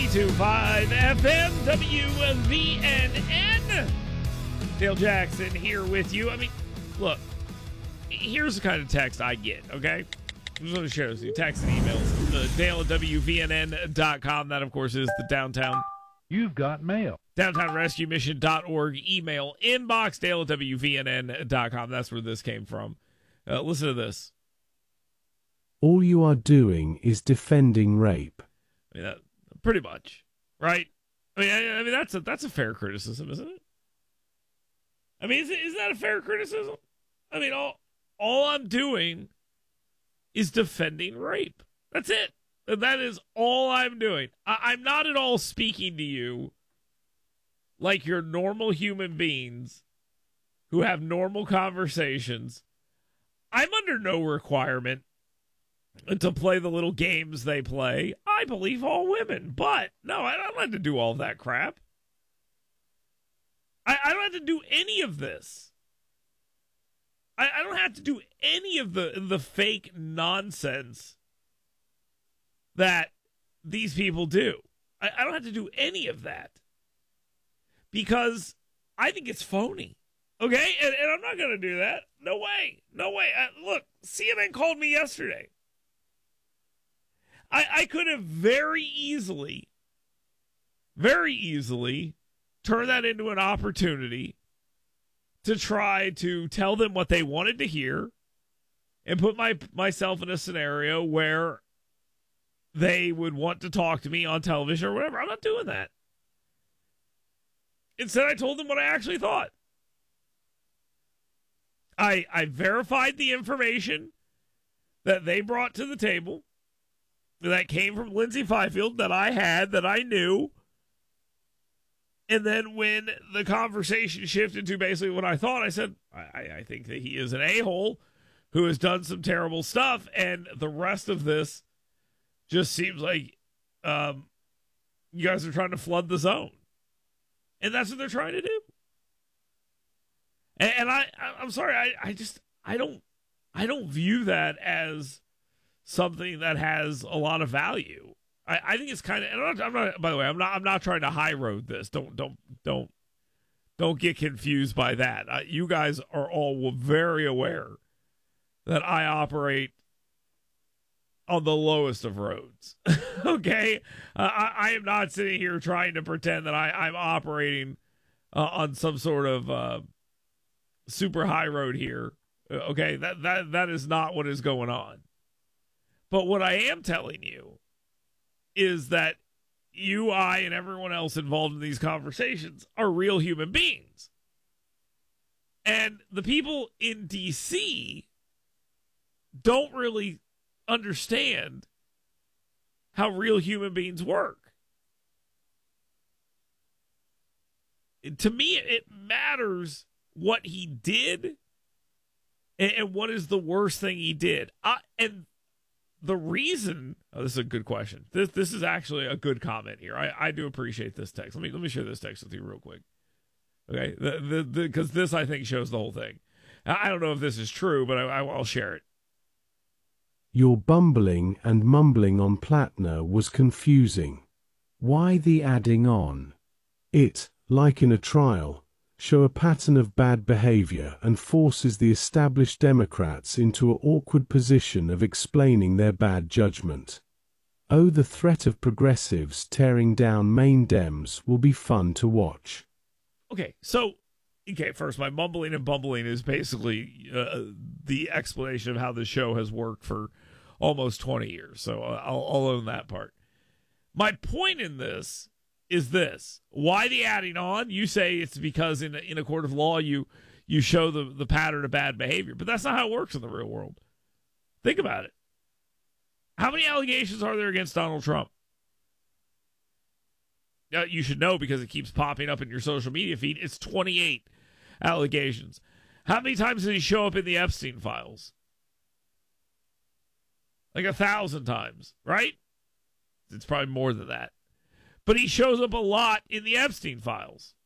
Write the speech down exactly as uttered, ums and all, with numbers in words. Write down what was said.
ninety-two point five F M W V N N. Dale Jackson here with you. I mean, look, here's the kind of text I get, okay? This is what it shows you. Text and emails. The Dale at W V N N dot com. That, of course, is the downtown. You've got mail. downtown rescue mission dot org email inbox. Dale at W V N N dot com. That's where this came from. Uh, listen to this. All you are doing is defending rape. I mean, that, pretty much, right? I mean, I, I mean that's a that's a fair criticism, isn't it? I mean, is, it, is that a fair criticism? I mean, all all I'm doing is defending rape. That's it. That is all I'm doing. I, I'm not at all speaking to you like you're normal human beings who have normal conversations. I'm under no requirement to play the little games they play. I believe all women, but no, I don't have to do all that crap. I, I don't have to do any of this. I, I don't have to do any of the the fake nonsense that these people do. I, I don't have to do any of that because I think it's phony. Okay, and, and I'm not going to do that. No way. No way. Uh, look, C N N called me yesterday. I, I could have very easily, very easily turned that into an opportunity to try to tell them what they wanted to hear and put my myself in a scenario where they would want to talk to me on television or whatever. I'm not doing that. Instead, I told them what I actually thought. I I verified the information that they brought to the table that came from Lindsay Fifield that I had, that I knew. And then when the conversation shifted to basically what I thought, I said, I, I think that he is an a-hole who has done some terrible stuff. And the rest of this just seems like um, you guys are trying to flood the zone. And that's what they're trying to do. And, and I, I'm sorry, I, I just, I don't, I don't view that as something that has a lot of value. I, I think it's kind of, and I'm not, I'm not, by the way, I'm not, I'm not trying to high road this. Don't, don't, don't, don't get confused by that. Uh, you guys are all very aware that I operate on the lowest of roads. Okay. Uh, I, I am not sitting here trying to pretend that I, I'm operating uh, on some sort of uh, super high road here. Okay. That, that, that is not what is going on. But what I am telling you is that you, I, and everyone else involved in these conversations are real human beings. And the people in D C don't really understand how real human beings work. To me, it matters what he did and, and what is the worst thing he did. I, and the reason, oh, this is a good question. This this is actually a good comment here. I, I do appreciate this text. Let me let me share this text with you real quick. Okay, the the because this I think shows the whole thing. I don't know if this is true, but I, I, I'll share it. Your bumbling and mumbling on Platner was confusing. Why the adding on? It, like in a trial, show a pattern of bad behavior and forces the established Democrats into an awkward position of explaining their bad judgment. Oh, the threat of progressives tearing down main Dems will be fun to watch. Okay, so, okay, first, my mumbling and bumbling is basically uh, the explanation of how the show has worked for almost twenty years, so I'll, I'll own that part. My point in this is this. Why the adding on? You say it's because in a, in a court of law you you show the, the pattern of bad behavior, but that's not how it works in the real world. Think about it. How many allegations are there against Donald Trump? Uh, you should know because it keeps popping up in your social media feed. It's twenty-eight allegations. How many times did he show up in the Epstein files? Like a thousand times, right? It's probably more than that. But he shows up a lot in the Epstein files.